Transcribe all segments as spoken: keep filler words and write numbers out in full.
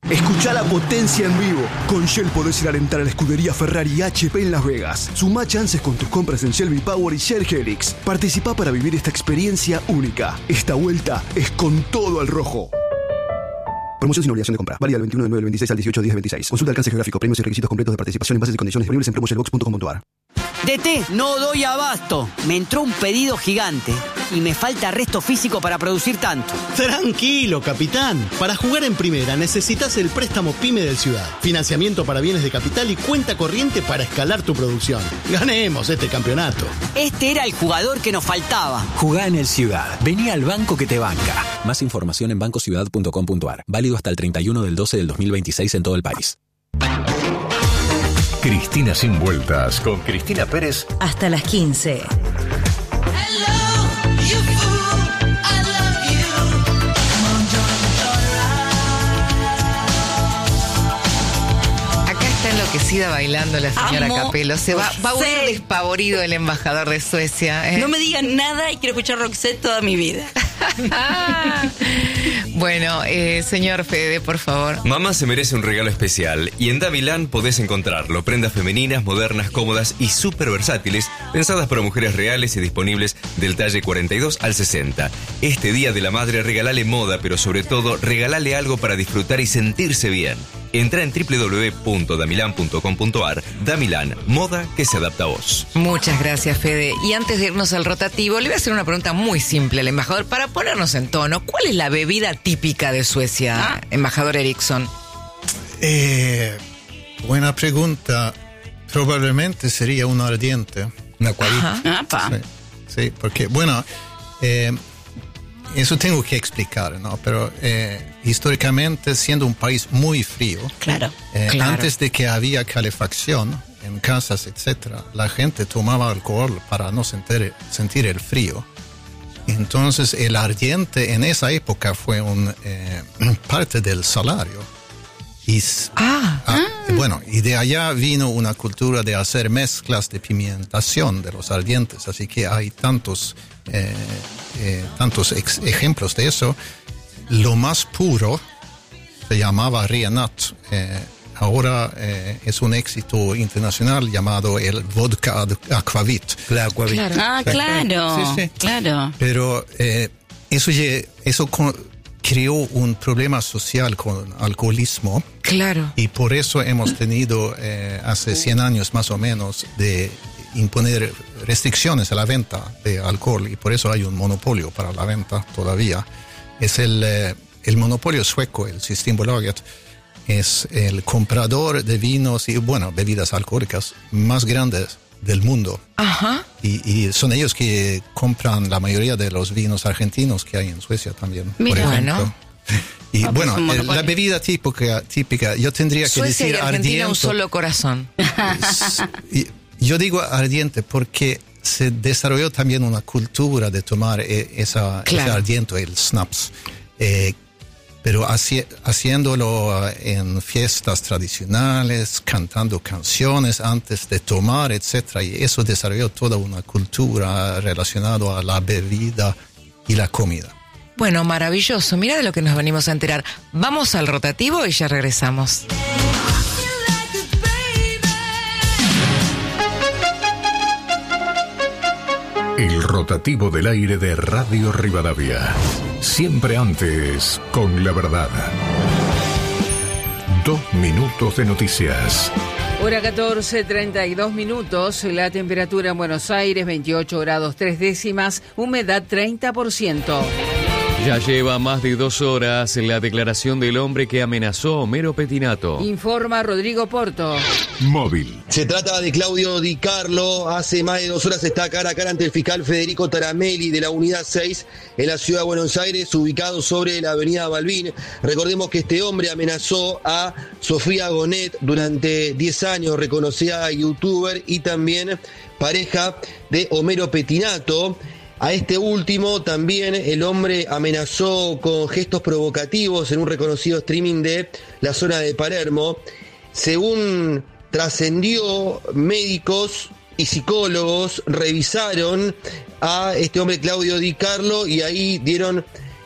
Escuchá la potencia en vivo. Con Shell podés ir a alentar a la escudería Ferrari y H P en Las Vegas. Sumá chances con tus compras en Shell V-Power y Shell Helix. Participá para vivir esta experiencia única. Esta vuelta es con todo al rojo. Promoción sin obligación de compra. Válida del veintiuno de nueve del veintiséis al dieciocho de diez del veintiséis. Consulta alcance geográfico, premios y requisitos completos de participación en bases y condiciones disponibles en promo shell box punto com punto a r. D T, no doy abasto. Me entró un pedido gigante y me falta resto físico para producir tanto. Tranquilo, capitán. Para jugar en primera necesitas el préstamo PYME del Ciudad. Financiamiento para bienes de capital y cuenta corriente para escalar tu producción. Ganemos este campeonato. Este era el jugador que nos faltaba. Jugá en el Ciudad. Vení al banco que te banca. Más información en banco ciudad punto com punto a r. Válido hasta el treinta y uno del doce del dos mil veintiséis en todo el país. Cristina Sin Vueltas con Cristina Pérez hasta las quince. Enloquecida bailando la señora Amo. Capello. Se va, va a Roxette. huir despavorido el embajador de Suecia. ¿eh? No me digan nada y quiero escuchar Roxette toda mi vida. Bueno, eh, señor Fede, por favor. Mamá se merece un regalo especial y en Damilán podés encontrarlo. Prendas femeninas, modernas, cómodas y súper versátiles, pensadas para mujeres reales y disponibles del talle cuarenta y dos al sesenta. Este Día de la Madre regalale moda, pero sobre todo regalale algo para disfrutar y sentirse bien. Entra en doble u doble u doble u punto damilán punto com punto a r. Damilán, moda que se adapta a vos. Muchas gracias, Fede. Y antes de irnos al rotativo, le voy a hacer una pregunta muy simple al embajador para ponernos en tono. ¿Cuál es la bebida típica de Suecia, ¿Ah? embajador Eriksson? Eh, buena pregunta. Probablemente sería un ardiente. Una cuadrita. Sí, sí, porque, bueno, eh, eso tengo que explicar, ¿no? Pero eh, históricamente, siendo un país muy frío, claro, eh, claro. antes de que había calefacción en casas, etcétera, la gente tomaba alcohol para no sentir, sentir el frío. Entonces, el ardiente en esa época fue un eh, parte del salario. Y, ah, ah, bueno, y de allá vino una cultura de hacer mezclas de pigmentación de los ardientes, así que hay tantos, eh, eh, tantos ex- ejemplos de eso. Lo más puro se llamaba Rienat, eh, ahora eh, es un éxito internacional llamado el vodka aquavit. Claro, claro. Ah, claro, sí, sí. claro. Pero eh, eso, eso con, creó un problema social con alcoholismo. Claro. Y por eso hemos tenido eh, hace cien años más o menos de imponer restricciones a la venta de alcohol y por eso hay un monopolio para la venta todavía. Es el, eh, el monopolio sueco, el Systembolaget, es el comprador de vinos y, bueno, bebidas alcohólicas más grandes del mundo. Ajá. Y, y son ellos que compran la mayoría de los vinos argentinos que hay en Suecia también. Mira, por ejemplo. bueno. Y Ah, bueno, pues eh, la bebida típica, típica, yo tendría que Suecia decir y Argentina ardiente. un solo corazón. Y yo digo ardiente porque se desarrolló también una cultura de tomar eh, esa, Claro. ese ardiente, el snaps, eh, pero haci- haciéndolo en fiestas tradicionales, cantando canciones antes de tomar, etcétera. Y eso desarrolló toda una cultura relacionada a la bebida y la comida. Bueno, maravilloso. Mira de lo que nos venimos a enterar. Vamos al rotativo y ya regresamos. El rotativo del aire de Radio Rivadavia. Siempre antes, con la verdad. Dos minutos de noticias. Hora catorce, treinta y dos minutos. La temperatura en Buenos Aires, veintiocho grados tres décimas. Humedad treinta por ciento. Ya lleva más de dos horas la declaración del hombre que amenazó a Homero Pettinato. Informa Rodrigo Porto. Móvil. Se trata de Claudio Di Carlo. Hace más de dos horas está cara a cara ante el fiscal Federico Taramelli de la Unidad seis en la ciudad de Buenos Aires, ubicado sobre la avenida Balbín. Recordemos que este hombre amenazó a Sofía Gonet durante diez años, reconocida youtuber y también pareja de Homero Pettinato. A este último también el hombre amenazó con gestos provocativos en un reconocido streaming de la zona de Palermo. Según trascendió, médicos y psicólogos revisaron a este hombre Claudio Di Carlo y ahí dieron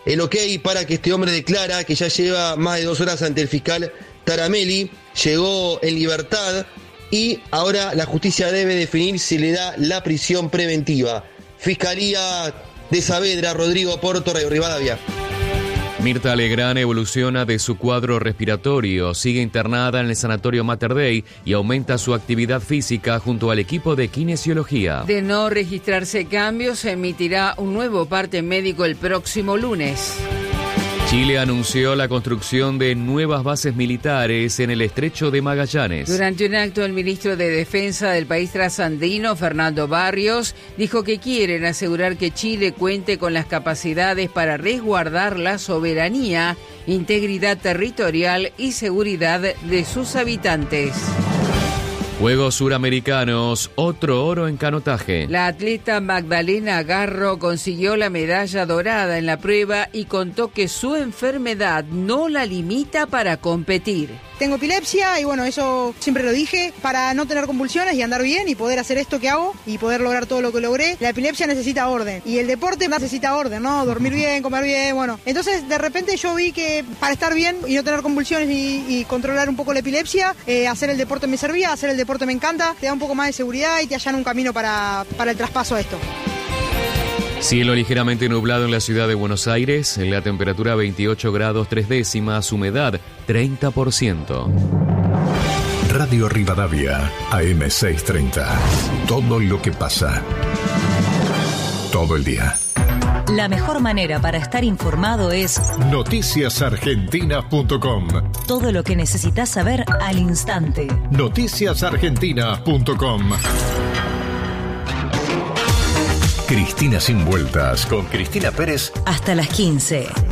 el ok para que este hombre declara que ya lleva más de dos horas ante el fiscal Taramelli, llegó en libertad y ahora la justicia debe definir si le da la prisión preventiva. Fiscalía de Saavedra, Rodrigo Porto, Radio Rivadavia. Mirta Legrand evoluciona de su cuadro respiratorio, sigue internada en el sanatorio Mater Dei y aumenta su actividad física junto al equipo de kinesiología. De no registrarse cambios, se emitirá un nuevo parte médico el próximo lunes. Chile anunció la construcción de nuevas bases militares en el estrecho de Magallanes. Durante un acto, el ministro de Defensa del país trasandino, Fernando Barrios, dijo que quieren asegurar que Chile cuente con las capacidades para resguardar la soberanía, integridad territorial y seguridad de sus habitantes. Juegos Suramericanos, otro oro en canotaje. La atleta Magdalena Garro consiguió la medalla dorada en la prueba y contó que su enfermedad no la limita para competir. Tengo epilepsia y bueno, eso siempre lo dije, para no tener convulsiones y andar bien y poder hacer esto que hago y poder lograr todo lo que logré. La epilepsia necesita orden y el deporte necesita orden, ¿no? Dormir bien, comer bien, bueno. Entonces de repente yo vi que para estar bien y no tener convulsiones y, y controlar un poco la epilepsia, eh, hacer el deporte me servía, hacer el deporte me encanta, te da un poco más de seguridad y te allana un camino para, para el traspaso a esto. Cielo ligeramente nublado en la ciudad de Buenos Aires, la temperatura veintiocho grados tres décimas, humedad treinta por ciento. Radio Rivadavia, A M seiscientos treinta. Todo lo que pasa. Todo el día. La mejor manera para estar informado es noticias argentinas punto com. Todo lo que necesitas saber al instante. noticias argentinas punto com. Cristina sin vueltas con Cristina Pérez. Hasta las quince.